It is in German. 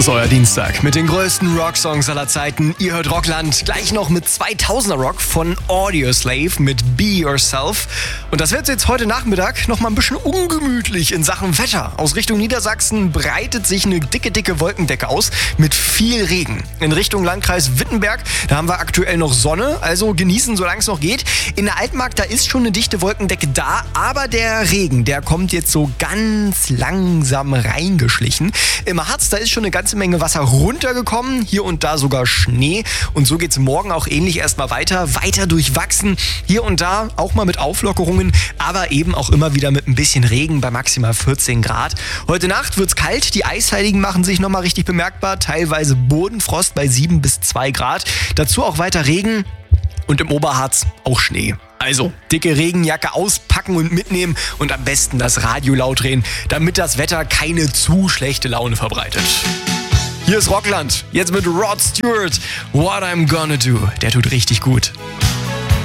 ist euer Dienstag mit den größten Rocksongs aller Zeiten. Ihr hört Rockland, gleich noch mit 2000er Rock von Audioslave mit Be Yourself. Und das wird jetzt heute Nachmittag noch mal ein bisschen ungemütlich in Sachen Wetter. Aus Richtung Niedersachsen breitet sich eine dicke Wolkendecke aus mit viel Regen. In Richtung Landkreis Wittenberg, da haben wir aktuell noch Sonne, also genießen, solange es noch geht. In der Altmark, da ist schon eine dichte Wolkendecke da, aber der Regen, der kommt jetzt so ganz langsam reingeschlichen. Im Harz, da ist schon eine ganze Menge Wasser runtergekommen, hier und da sogar Schnee. Und so geht's morgen auch ähnlich erstmal weiter durchwachsen. Hier und da auch mal mit Auflockerungen, aber eben auch immer wieder mit ein bisschen Regen bei maximal 14 Grad. Heute Nacht wird's kalt, die Eisheiligen machen sich nochmal richtig bemerkbar, teilweise Bodenfrost bei 7 bis 2 Grad. Dazu auch weiter Regen und im Oberharz auch Schnee. Also, dicke Regenjacke auspacken und mitnehmen und am besten das Radio laut drehen, damit das Wetter keine zu schlechte Laune verbreitet. Hier ist Rockland, jetzt mit Rod Stewart. What I'm Gonna Do. Der tut richtig gut.